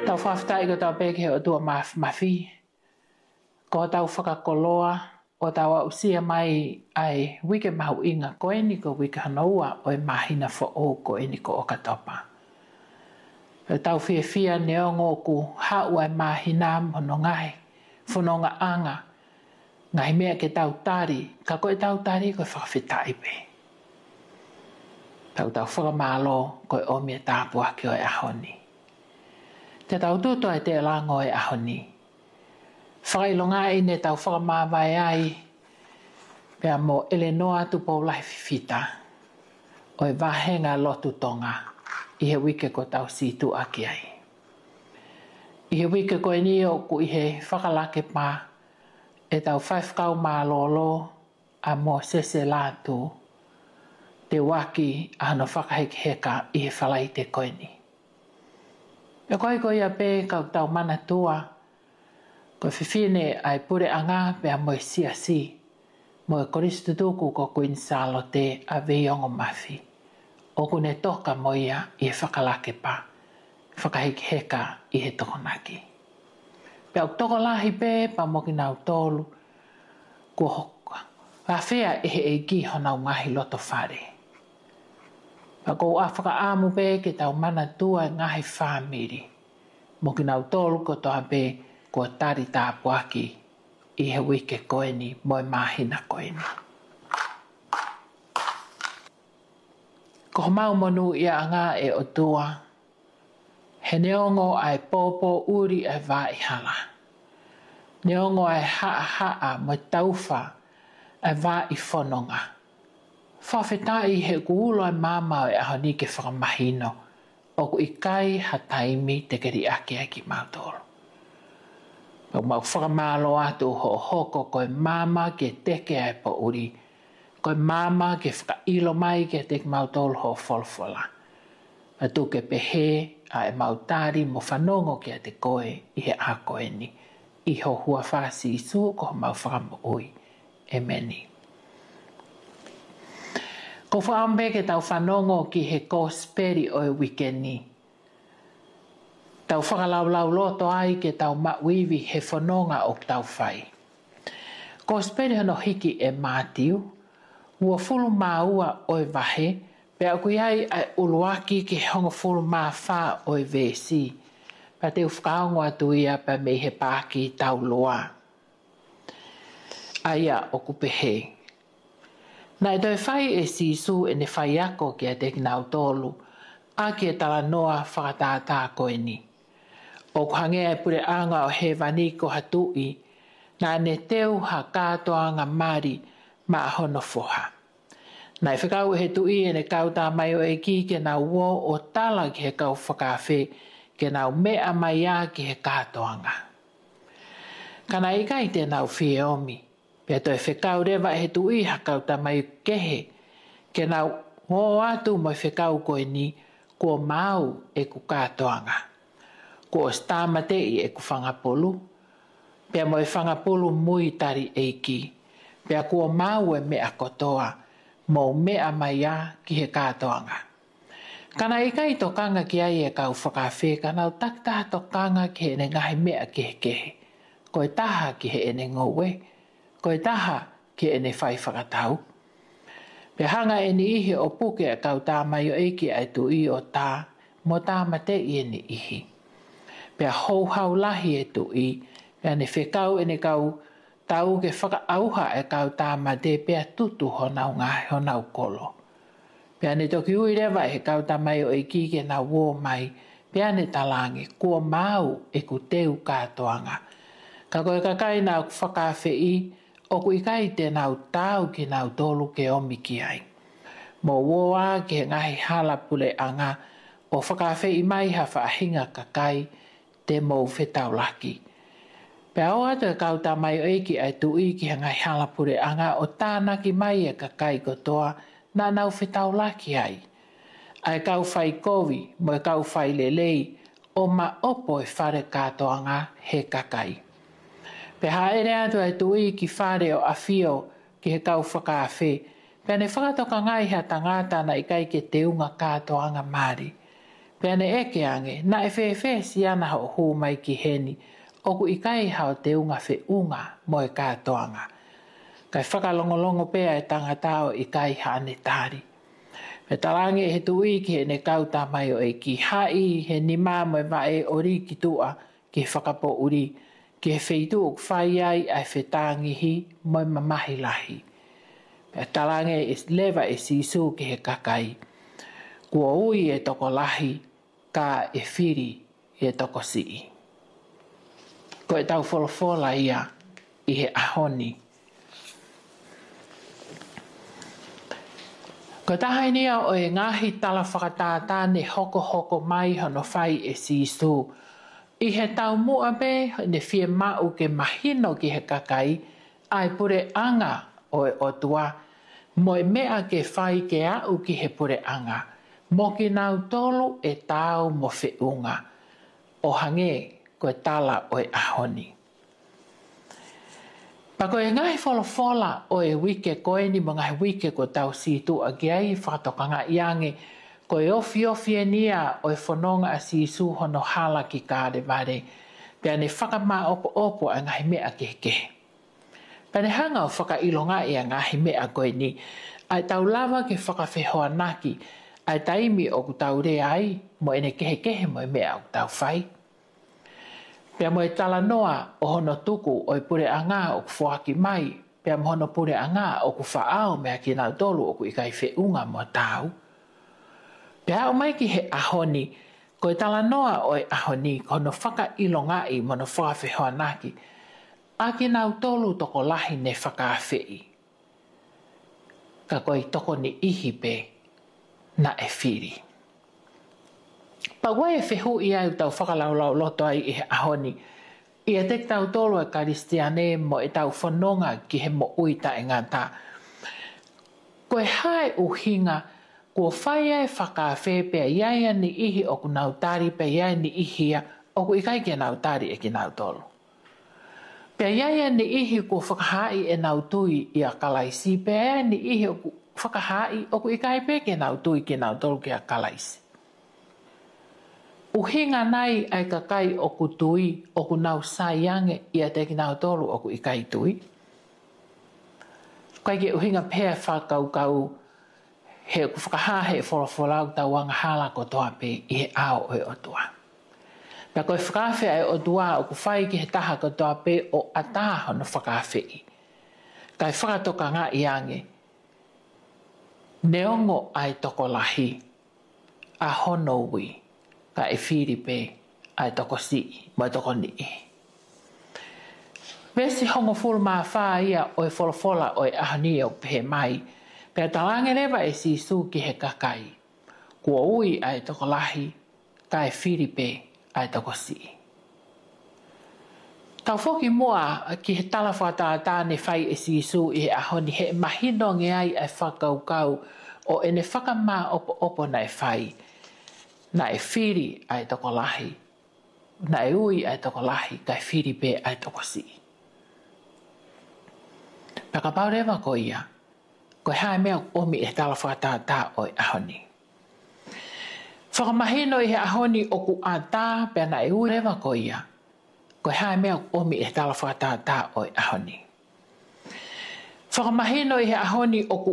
Tau whaftai ko tau peke o tua mawhi. Ko tau whakakoloa o tau au sia mai ai wike mahu inga ko eni ko wike hanaua o e mahina fo o ko eni ko o katopa. E tau fia neongo ku haua e mahina mono ngai whanonga anga ngai mea ke tau tari ka koe tau tari koe whakawhitai pe. Tau whakamalo koe o mea tāpua ki o e ahoni. Te tau tuto e te lango e ahoni. Whakailonga i ne tau whakamawai ai pia mo Eleanor tupo lai fifita o e wahenga lotu tonga i he wike ko tau situ aki ai. I he wike ko e ni o ku i he whakalake pā e tau whaifkau mā lolo a mo sese lātu te waki a no whakaheke heka i he whalai te koe ni. E koe koe ia pē kau tau mana tua, koe whiwhine ai pure anga pēr moe sia si, moe koristu tuku ko Queen Charlotte a veiongo mawhi, o kune toka moia i he whakalake pa, whakahiki heka i he tokonaki. Pēr toko lahi pē pa moki nau tolu, kua hoka, whawhea e he e ki honau ngahi loto whare. Ako a whakaamu pē ke tau mana tua ngahi whamiri. Mo ki nau tolu ko toa pē kua tari tāpuaki i he wike koeni mo e mahina koeni. Ko mau monu ia anga e o tua. He neongo ai pōpō uri ai wā i hala. Neongo ai haa mo tauwha ai wā i whanonga. Whawhetai he kuulo ai māmau e aho ni ke whakamahino o ku i kai ha taimi te keri ake ai ki mautoro. Pau mau whakamalo atu ho hoko koe māma ke teke ai po uri, koe māma ke whakailo mai ke te mautoro ho wholwhola. Atu ke pehe a e mautari mo whanongo ke te koe i he a koe ni, i ho hua whasi i su ko mau whakamo ui. E meni. Ko whaambe ke tau whanongo ki he kōsperi o e wikeni. Tau whakalaulau loto ai ke tau mauiwi he whanonga o tau whai. Kōsperi hono hiki e Mātiu, ua fulu māua o e wahe, pe au kui ai uluaki ke hongo fulu mā whā o e vesi, pa te whakaongo atu ia pa me he pāki tau loa. Aia o kupehe. Nai toi whai e sisu e ne whai ako ki a te kinau tolu, a ki e tala noa whakatātā koe ni. O kuhangea e pure anga o he vaniko hatui, nā ne teu ha kātoanga mari ma hono foha. Nai whakau he tui e ne kautā mai o e ki ke nau wo o tala ki he kau whakawhi, ke nau mea mai a ki he kātoanga. Kana i kai te nau whie omi. Pea toi whekau rewa he tui hakau ta mai kehe, ke nau ngō atu mai whekau koe ni, kua mau e ku kātoanga. Kua stāmatei e ku whangapolu, pea moi whangapolu mui tari eiki, pea kua mau e mea kotoa, mō mea mai a ki he kātoanga. Kana i kai tokanga ki ai e kau whakawhi, kanau taktaha tokanga ki he ne ngahi mea kehe, koe taha ki he ene ngowe, koe taha ki e ne whai whakatau. Pe hanga e ni ihi o puke a kau tā mai o eiki ai tu i o tā, mo tā mate i e ni ihi. Pe hou hau lahi e tu i, pe ne whekau e ne kau tau ke whakaauha e kau tā mate pe tutu honau ngahi honau kolo. Pe ne toki ui rewa e kau tā mai o eiki ke na wō mai, pe ne talangi kua mau e ku teu kātoanga. Ka koe kakai nau whakawhi i, o ku ikai te nau tau ki nau tolu ke omi ki ai. Mo woa ke ngahi hala pule anga o whakawhi i mai ha whaahinga kakai te mou whetau laki. Pea o atu e kauta mai o eiki ai tu i ki ngahi hala pule anga o tāna ki mai e kakai kotoa na nau whetau laki ai. Ai kau whai kovi mo e kau whai lelei o ma opo e whare kātoanga he kakai. Pe haere atu ai tui ki whare o awhio ki he kau whakawhi, pe ne whakatoka ngai ha tangata na i kai ke te unga kātoanga Māori. Peane eke ange, na e whewhe si ana ho hu mai ki heni, oku i kai hao te unga whe unga mo e kātoanga. Kai whakalongolongo pēa e tangatao i kai haane tāri. Me tarange he tui ki he ne kauta mai o e ki hai he ni mā mo e vae ori ki tua ki he whakapo uri, ki he wheitu o whai ai ai whetangihi mo e mamahi lahi. Me tarange e lewa e sisu ki he kakai. Kua ui e toko lahi, ka e whiri e toko sii. Ko e tau wholofola ia i he ahoni. Ko tahainia o e ngahi tala whakatātāne hoko mai hono whai e sisu. I he tau mua be ne whie mau ke mahino ki he kakai, ai pure anga o e otua, mo e mea ke whai ke au ki he pure anga. Mo ki nau tolu e tau mo whiunga. O hange ko e tala o e ahoni. Pa ko e ngai wholofola o e wike koe ni mo ngai wike ko tau situ a giai whakatokanga iange ko e ofi e nia o e whanonga a sisu hono hala ki kāre vare. Pea ne whakama opo a ngai mea ke. Pa ne hanga o whakailonga i a ngai mea koe ni. Ai tau lava ke whakawhehoa naki. Ai taimi o ku tau rea ai, mo ene kehe mo e mea o ku tau whai. Pea mo e tala noa o hono tuku o e pure anga o ku whaaki mai, pea mo hono pure anga o ku whaao mea ki nau tolu o ku ikai whiunga mo tau. Pea o mai ki he ahoni, ko e tala noa o e ahoni, ko hono whaka ilonga i mo no whakawhehoa naki, a ki nau tolu toko lahi ne whakawhei. Ka koe toko ni ihi pe, na e whiri. Pa wai e whehu i au tau whakalaulau loto ai i he ahoni. I e tek tau tolu e karistiane mo e tau whanonga ki he mo uita e ngata. Ko e hae uhinga, kua whai e whakawhe pia iaia ni ihi o ku nautari pia iaia ni ihia o ku ikai ki nautari e ki nautolu. Pia iaia ni ihi kua whakahai e nautui i a kalaisi pia iaia ni ihi o ku whakahai o ku ikai pe ke nau tui ke nau tolu ke a kalaisi. Uhinga nai ai kakai o ku tui o ku nau saiange i a te ki nau tolu o ku ikai tui. Kai ke uhinga pēa whakaukau he ku whakahahe e wholofolau tau wanga hala ko toa pe i he ao o e otua. Pea koe whakawhe ai otua o ku whai ki he taha ko toa pe o ataha no whakawhe i. Kai whakatoka ngā iange. Neongo ai toko lahi, a hono ui, ka e whiri pe ai toko si, mai toko ni e. Vesi hongo fulu maa whaa ia o e wholofola o e ahani o pe mai, pea talange rewa e si su ki he kakai. Kua ui ai toko lahi, ka e whiri pe ai toko si. Tau whoki mua ki he tala whātātā ne whai e si su i he ahoni he mahino nge ai ai whakaukau o ene whakamā opo na e whai. Na e whiri ai toko lahi. Na e ui ai toko lahi kai whiri pe ai toko si. Pakapau rewa ko ia. Ko hae mea omi e tala whātātā o e ahoni. Whakamahino i he ahoni o ku ātā pia na e ui rewa ko ia. Ko hae mea omi e tala whātātā o e ahoni. Whakamahino i he ahoni o ku